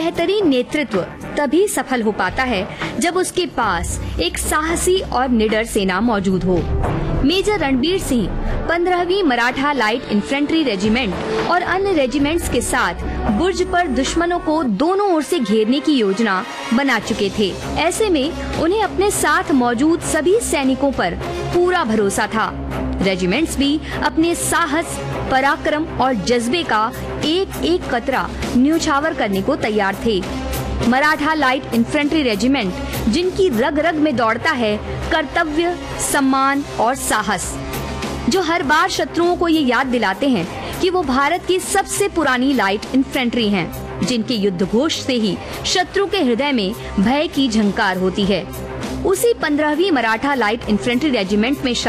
बेहतरीन नेतृत्व तभी सफल हो पाता है जब उसके पास एक साहसी और निडर सेना मौजूद हो। Major Ranbir Singh 15वीं Maratha light infantry regiment और अन्य रेजिमेंट्स के साथ बुर्ज पर दुश्मनों को दोनों ओर से घेरने की योजना बना चुके थे। ऐसे में उन्हें अपने साथ मौजूद सभी सैनिकों पर पूरा भरोसा था। रेजिमेंट्स भी अपने साहस, पराक्रम और जज्बे का एक एक कतरा न्योछावर करने को तैयार थे। मराठा लाइट इन्फेंट्री रेजिमेंट जिनकी रग रग में दौड़ता है कर्तव्य, सम्मान और साहस, जो हर बार शत्रुओं को ये याद दिलाते हैं कि वो भारत की सबसे पुरानी लाइट इन्फेंट्री हैं, जिनके युद्ध घोष से ही शत्रु के हृदय में भय की झंकार होती है। उसी 15वीं मराठा लाइट इन्फेंट्री रेजिमेंट में